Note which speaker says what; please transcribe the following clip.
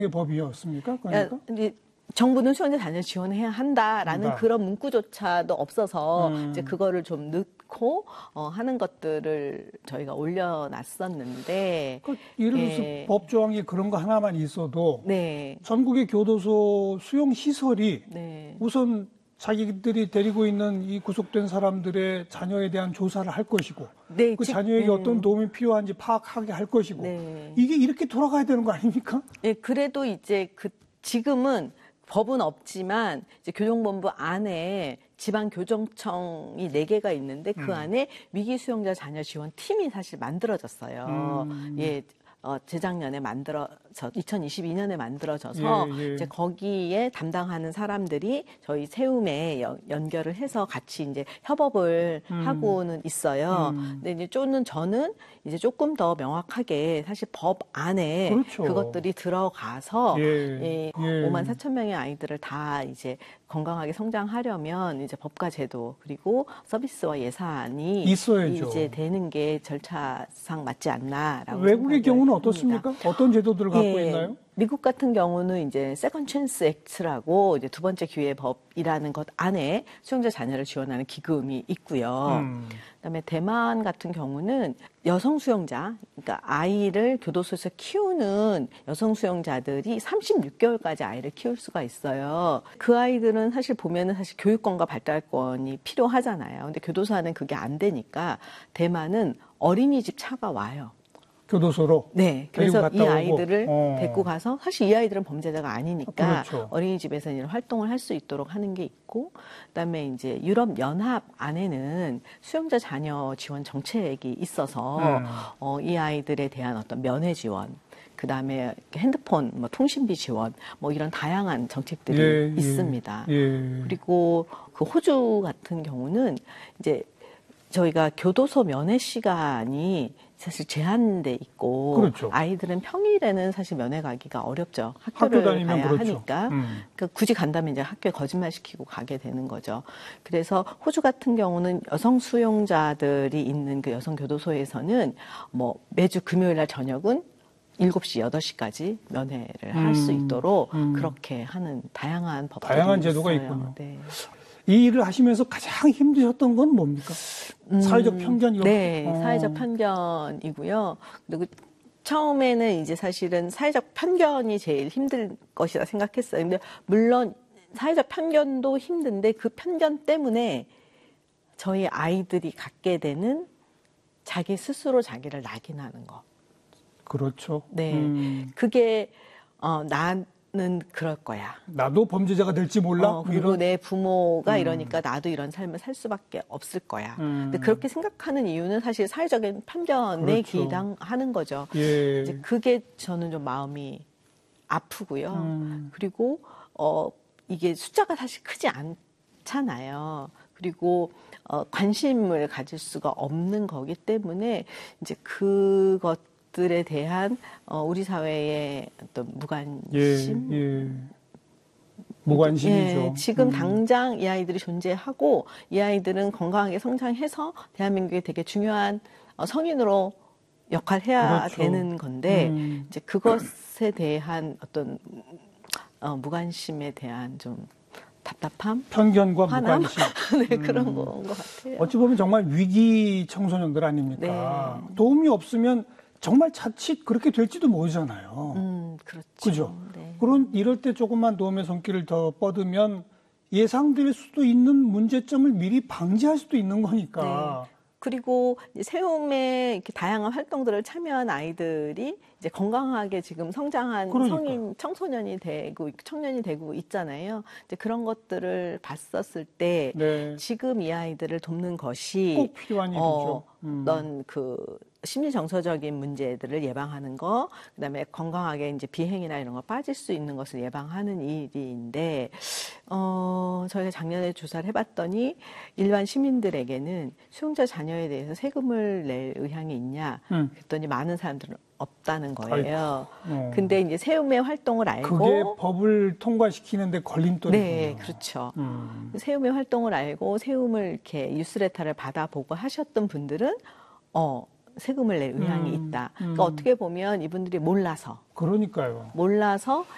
Speaker 1: 법이었습니까? 그러니까?
Speaker 2: 이제 정부는 수용자 자녀 지원해야 한다라는 그런 문구조차도 없어서 이제 그거를 좀 넣고 하는 것들을 저희가 올려놨었는데
Speaker 1: 그러니까 예를 들어서 법 조항이 그런 거 하나만 있어도
Speaker 2: 네.
Speaker 1: 전국의 교도소 수용 시설이
Speaker 2: 네.
Speaker 1: 우선 자기들이 데리고 있는 이 구속된 사람들의 자녀에 대한 조사를 할 것이고
Speaker 2: 네,
Speaker 1: 그 자녀에게 어떤 도움이 필요한지 파악하게 할 것이고
Speaker 2: 네.
Speaker 1: 이게 이렇게 돌아가야 되는 거 아닙니까?
Speaker 2: 예, 그래도 이제 지금은 법은 없지만 이제 교정본부 안에 지방교정청이 4개가 있는데 그 안에 위기 수용자 자녀 지원 팀이 사실 만들어졌어요. 예. 재작년에 2022년에 만들어져서 이제 거기에 담당하는 사람들이 저희 세움에 연결을 해서 같이 이제 협업을 하고는 있어요. 근데 이제 저는 이제 조금 더 명확하게 사실 법 안에
Speaker 1: 그렇죠.
Speaker 2: 그것들이 들어가서 5만 4천 명의 아이들을 다 이제 건강하게 성장하려면 이제 법과 제도 그리고 서비스와 예산이
Speaker 1: 있어야죠.
Speaker 2: 이제 되는 게 절차상 맞지 않나라고
Speaker 1: 외국의 경우는 어떻습니까? 어떤 제도들을 갖고 있나요?
Speaker 2: 미국 같은 경우는 이제 세컨 찬스 액트라고 이제 두 번째 기회 법이라는 것 안에 수용자 자녀를 지원하는 기금이 있고요. 그다음에 대만 같은 경우는 여성 수용자, 그러니까 아이를 교도소에서 키우는 여성 수용자들이 36개월까지 아이를 키울 수가 있어요. 그 아이들은 사실 보면은 사실 교육권과 발달권이 필요하잖아요. 근데 교도소 안은 그게 안 되니까 대만은 어린이집 차가 와요.
Speaker 1: 교도소로?
Speaker 2: 네. 그래서 이 아이들을 데리고 가서 사실 이 아이들은 범죄자가 아니니까
Speaker 1: 그렇죠.
Speaker 2: 어린이집에서 이런 활동을 할 수 있도록 하는 게 있고 그다음에 이제 유럽 연합 안에는 수용자 자녀 지원 정책이 있어서 이 아이들에 대한 어떤 면회 지원 그다음에 핸드폰 뭐 통신비 지원 뭐 이런 다양한 정책들이 있습니다. 그리고 그 호주 같은 경우는 이제 저희가 교도소 면회 시간이 사실 제한돼 있고
Speaker 1: 그렇죠.
Speaker 2: 아이들은 평일에는 사실 면회 가기가 어렵죠.
Speaker 1: 학교
Speaker 2: 학교를
Speaker 1: 다니면
Speaker 2: 가야
Speaker 1: 그렇죠.
Speaker 2: 하니까 그러니까 굳이 간다면 이제 학교에 거짓말시키고 가게 되는 거죠. 그래서 호주 같은 경우는 여성 수용자들이 있는 그 여성 교도소에서는 뭐 매주 금요일 날 저녁은 7시, 8시까지 면회를 할 수 있도록 그렇게 하는 다양한 법들이
Speaker 1: 다양한 제도가
Speaker 2: 있어요.
Speaker 1: 있군요.
Speaker 2: 네.
Speaker 1: 이 일을 하시면서 가장 힘드셨던 건 뭡니까? 사회적 편견 이런
Speaker 2: 네, 사회적 편견이고요. 그리고 처음에는 이제 사실은 사회적 편견이 제일 힘들 것이라 생각했어요. 근데 물론 사회적 편견도 힘든데 그 편견 때문에 저희 아이들이 갖게 되는 자기 스스로 자기를 낙인하는 거.
Speaker 1: 그렇죠.
Speaker 2: 네, 그게 나는 그럴 거야.
Speaker 1: 나도 범죄자가 될지 몰라.
Speaker 2: 그리고 내 부모가 이러니까 나도 이런 삶을 살 수밖에 없을 거야. 근데 그렇게 생각하는 이유는 사실 사회적인 편견에
Speaker 1: 그렇죠.
Speaker 2: 기당하는 거죠.
Speaker 1: 예.
Speaker 2: 이제 그게 저는 좀 마음이 아프고요. 그리고 이게 숫자가 사실 크지 않잖아요. 그리고 관심을 가질 수가 없는 거기 때문에 이제 그것들에 대한 우리 사회의 어떤 무관심,
Speaker 1: 무관심이죠.
Speaker 2: 지금 당장 이 아이들이 존재하고 이 아이들은 건강하게 성장해서 대한민국에 되게 중요한 성인으로 역할해야
Speaker 1: 그렇죠.
Speaker 2: 되는 건데 이제 그것에 대한 어떤 무관심에 대한 좀 답답함,
Speaker 1: 편견과
Speaker 2: 화남?
Speaker 1: 무관심.
Speaker 2: 네, 그런 건 것 같아요.
Speaker 1: 어찌 보면 정말 위기 청소년들 아닙니까?
Speaker 2: 네.
Speaker 1: 도움이 없으면 정말 자칫 그렇게 될지도 모르잖아요.
Speaker 2: 그렇죠.
Speaker 1: 그죠?
Speaker 2: 네.
Speaker 1: 이럴 때 조금만 도움의 손길을 더 뻗으면 예상될 수도 있는 문제점을 미리 방지할 수도 있는 거니까.
Speaker 2: 네. 그리고 세움의 이렇게 다양한 활동들을 참여한 아이들이 이제 건강하게 지금 성장한 성인, 청소년이 되고, 청년이 되고 있잖아요. 이제 그런 것들을 봤었을 때, 지금 이 아이들을 돕는 것이
Speaker 1: 꼭 필요한 일이죠.
Speaker 2: 어떤 심리 정서적인 문제들을 예방하는 거, 그다음에 건강하게 이제 비행이나 이런 거 빠질 수 있는 것을 예방하는 일인데, 저희가 작년에 조사를 해봤더니 일반 시민들에게는 수용자 자녀에 대해서 세금을 낼 의향이 있냐, 그랬더니 많은 사람들은 없다는 거예요. 근데 이제 세움의 활동을 알고
Speaker 1: 그게 법을 통과시키는데 걸림돌이군요.
Speaker 2: 네, 그렇죠. 세움의 활동을 알고 세움을 이렇게 뉴스레터를 받아보고 하셨던 분들은 세금을 낼 의향이 있다. 그러니까 어떻게 보면 이분들이 몰라서
Speaker 1: 그러니까요.
Speaker 2: 몰라서